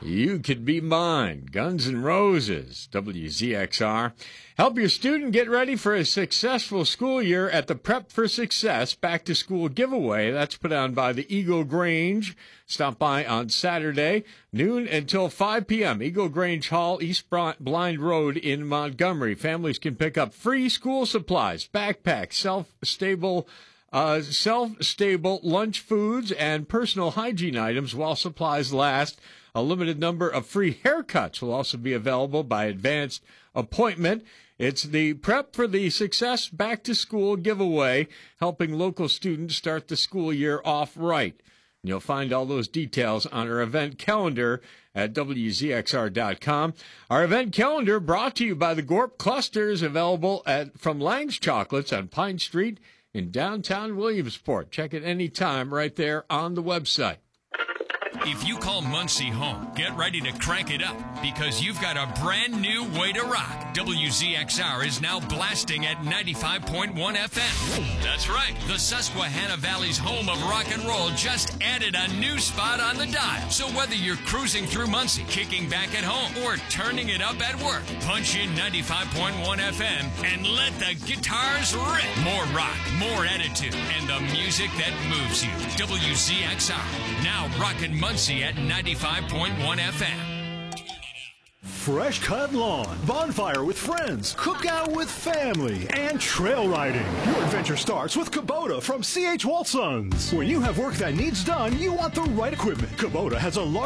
You Could Be Mine, Guns N' Roses, WZXR. Help your student get ready for a successful school year at the Prep for Success Back to School giveaway. That's put on by the Eagle Grange. Stop by on Saturday, noon until 5 p.m. Eagle Grange Hall, East Blind Road in Montgomery. Families can pick up free school supplies, backpacks, self-stable lunch foods, and personal hygiene items while supplies last. A limited number of free haircuts will also be available by advanced appointment. It's the Prep for the Success Back to School giveaway, helping local students start the school year off right. And you'll find all those details on our event calendar at WZXR.com. Our event calendar brought to you by the Gorp Clusters, available from Lang's Chocolates on Pine Street in downtown Williamsport. Check it anytime right there on the website. If you call Muncie home, get ready to crank it up because you've got a brand new way to rock. WZXR is now blasting at 95.1 FM. That's right. The Susquehanna Valley's home of rock and roll just added a new spot on the dial. So whether you're cruising through Muncie, kicking back at home, or turning it up at work, punch in 95.1 FM and let the guitars rip. More rock, more attitude, and the music that moves you. WZXR, now rockin' Muncie at 95.1 FM. Fresh cut lawn, bonfire with friends, cookout with family, and trail riding. Your adventure starts with Kubota from C.H. Waltz Sons. When you have work that needs done, you want the right equipment. Kubota has a large